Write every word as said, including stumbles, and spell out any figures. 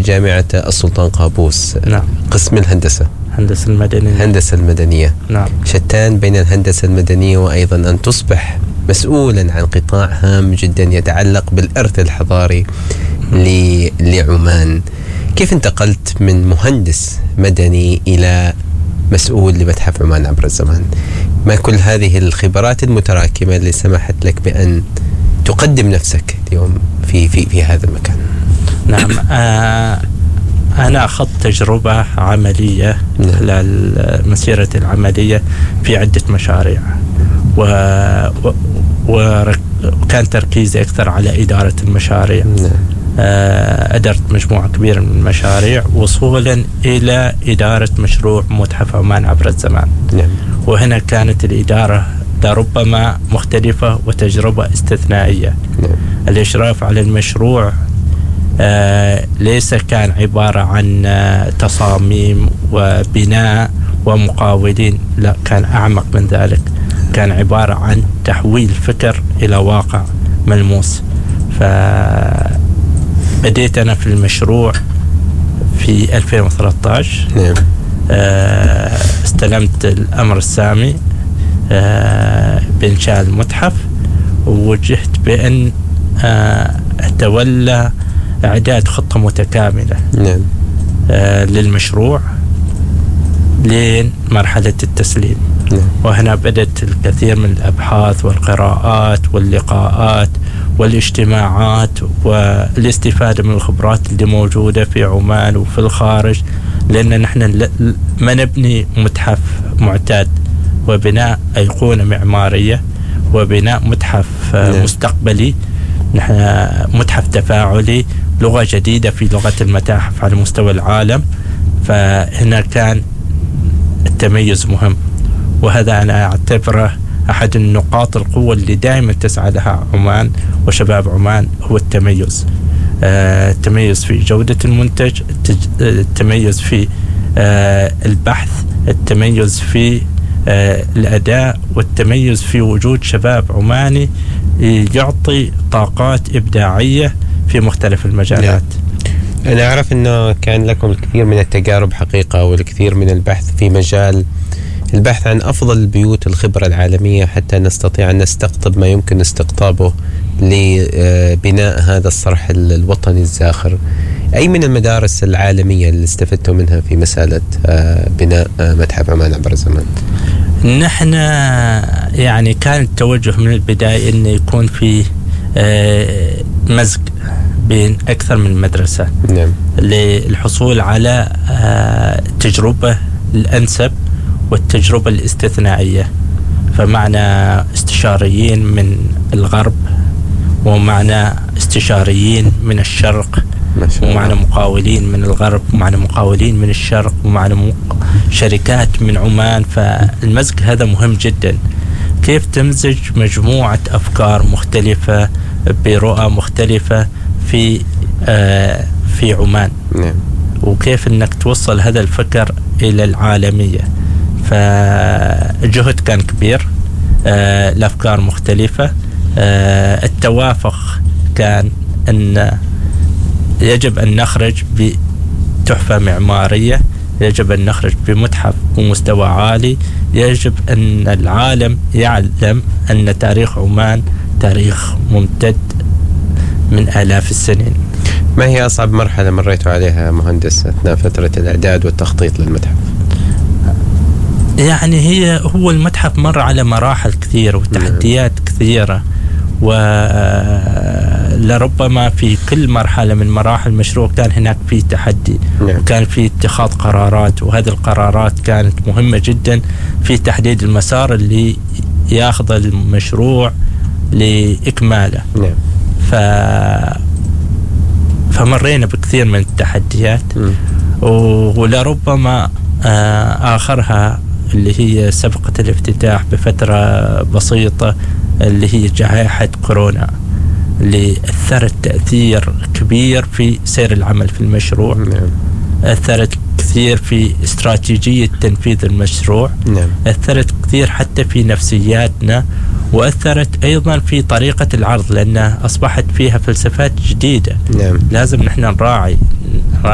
جامعة السلطان قابوس. نعم. قسم الهندسة هندسة المدنية. الهندسة المدنية. نعم. شتان بين الهندسة المدنية وأيضا أن تصبح مسؤولا عن قطاع هام جدا يتعلق بالإرث الحضاري لعمان. كيف انتقلت من مهندس مدني إلى مسؤول لمتحف عمان عبر الزمان؟ ما كل هذه الخبرات المتراكمة اللي سمحت لك بأن تقدم نفسك اليوم في في في هذا المكان؟ نعم. آه أنا أخذت تجربة عملية خلال مسيرتي العملية في عدة مشاريع، و وكان تركيزي أكثر على إدارة المشاريع. آه أدرت مجموعة كبيرة من المشاريع وصولا إلى إدارة مشروع متحف عمان عبر الزمان. نعم. وهنا كانت الإدارة لربما مختلفة وتجربة استثنائية. نعم. الإشراف على المشروع آه ليس كان عبارة عن آه تصاميم وبناء ومقاولين، لا، كان أعمق من ذلك. كان عبارة عن تحويل فكر إلى واقع ملموس. فبديت أنا في المشروع في ألفين وثلاثة عشر. نعم. آه استلمت الأمر السامي آه بإنشاء المتحف، ووجهت بأن آه أتولى إعداد خطة متكاملة. نعم. آه للمشروع لين مرحلة التسليم. نعم. وهنا بدأت الكثير من الأبحاث والقراءات واللقاءات والاجتماعات والاستفادة من الخبرات اللي موجودة في عمان وفي الخارج، لأن نحن ما نبني متحف معتاد وبناء أيقونة معمارية وبناء متحف نعم. مستقبلي. نحن متحف تفاعلي، لغة جديدة في لغة المتاحف على مستوى العالم. فهنا كان التميز مهم، وهذا أنا أعتبره أحد النقاط القوة اللي دائما تسعى لها عمان وشباب عمان، هو التميز. آه التميز في جودة المنتج، التميز في آه البحث، التميز في آه الأداء، والتميز في وجود شباب عماني يعطي طاقات إبداعية في مختلف المجالات. أنا أعرف أنه كان لكم الكثير من التجارب حقيقة والكثير من البحث في مجال البحث عن أفضل البيوت الخبرة العالمية حتى نستطيع أن نستقطب ما يمكن استقطابه لبناء هذا الصرح الوطني الزاخر. أي من المدارس العالمية اللي استفدتوا منها في مسألة بناء متحف عمان عبر الزمان؟ نحن يعني كان التوجه من البداية أن يكون في مزج بين أكثر من مدرسة. نعم. للحصول على التجربة الأنسب والتجربة الاستثنائية. فمعنا استشاريين من الغرب، ومعنا استشاريين من الشرق، ومعنا مقاولين من الغرب، ومعنا مقاولين من الشرق، ومعنا شركات من عمان. فالمزج هذا مهم جدا. كيف تمزج مجموعة أفكار مختلفة برؤى مختلفة في آه في عمان. نعم. وكيف أنك توصل هذا الفكر إلى العالمية. فالجهد كان كبير، آه الأفكار مختلفة، آه التوافق كان أن يجب أن نخرج بتحفة معمارية، يجب أن نخرج بمتحف بمستوى عالي، يجب أن العالم يعلم أن تاريخ عمان تاريخ ممتد من آلاف السنين. ما هي أصعب مرحلة مريتوا عليها مهندس أثناء فترة الإعداد والتخطيط للمتحف؟ يعني هي هو المتحف مر على مراحل كثيرة وتحديات كثيرة، ولربما في كل مرحلة من مراحل المشروع كان هناك في تحدي. نعم. وكان في اتخاذ قرارات، وهذه القرارات كانت مهمة جدا في تحديد المسار اللي ياخذ المشروع لإكماله. نعم. ف... فمرينا بكثير من التحديات، ولربما آخرها اللي هي سبقة الافتتاح بفترة بسيطة اللي هي جائحة كورونا، اللي أثرت تأثير كبير في سير العمل في المشروع. نعم. أثرت كثير في استراتيجية تنفيذ المشروع. نعم. أثرت كثير حتى في نفسياتنا، وأثرت أيضا في طريقة العرض، لأنها أصبحت فيها فلسفات جديدة. نعم. لازم نحن نراعي